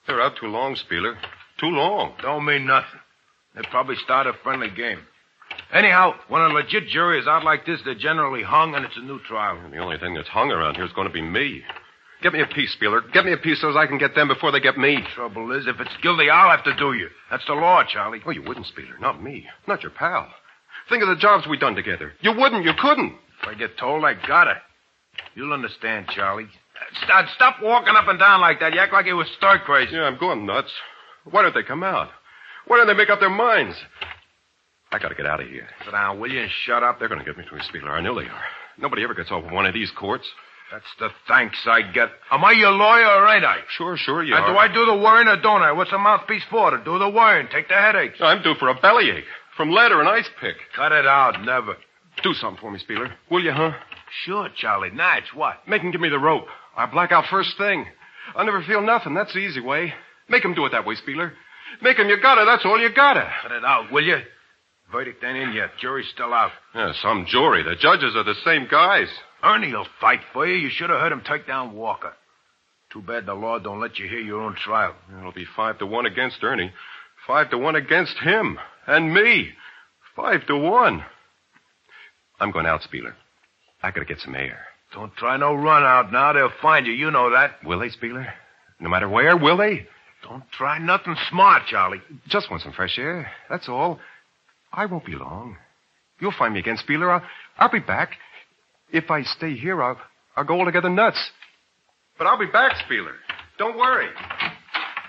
They're out too long, Spieler. Too long. Don't mean nothing. They probably start a friendly game. Anyhow, when a legit jury is out like this, they're generally hung, and it's a new trial. The only thing that's hung around here is going to be me. Get me a piece, Spieler. Get me a piece so as I can get them before they get me. Trouble is, if it's guilty, I'll have to do you. That's the law, Charlie. Oh, you wouldn't, Spieler. Not me. Not your pal. Think of the jobs we done together. You wouldn't. You couldn't. If I get told, I gotta. You'll understand, Charlie. Stop walking up and down like that. You act like you were stir crazy. Yeah, I'm going nuts. Why don't they come out? Why don't they make up their minds? I gotta get out of here. Sit down, will you, and shut up? They're gonna get me to a Spieler. I know they are. Nobody ever gets off of one of these courts. That's the thanks I get. Am I your lawyer or ain't I? Sure, you are. Do I do the worrying or don't I? What's a mouthpiece for? To do the worrying. Take the headaches. I'm due for a bellyache. From lead or an ice pick. Cut it out. Never. Do something for me, Spieler. Will you, huh? Sure, Charlie. Nice. What? Make him give me the rope. I'll black out first thing. I'll never feel nothing. That's the easy way. Make him do it that way, Spieler. Make him. You gotta. That's all you gotta. Cut it out, will you? Verdict ain't in yet. Jury's still out. Yeah, some jury. The judges are the same guys. Ernie'll fight for you. You should have heard him take down Walker. Too bad the law don't let you hear your own trial. It'll be 5-1 against Ernie. 5-1 against him. And me. 5-1. I'm going out, Spieler. I gotta get some air. Don't try no run out now. They'll find you. You know that. Will they, Spieler? No matter where, will they? Don't try nothing smart, Charlie. Just want some fresh air. That's all. I won't be long. You'll find me again, Spieler. I'll be back. If I stay here, I'll go altogether nuts. But I'll be back, Spieler. Don't worry.